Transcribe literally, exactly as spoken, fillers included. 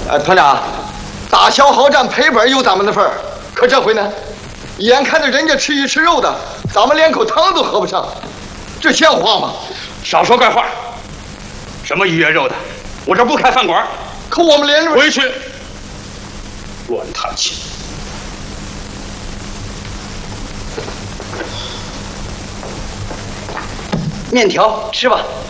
哎，团长，大小好战赔本有咱们的份儿，可这回呢，眼看着人家吃鱼吃肉的，咱们连口汤都喝不上，这像话吗？ 少说怪话！什么鱼约肉的，我这不开饭馆。 可我们连回去，乱叹气。 面条吃吧。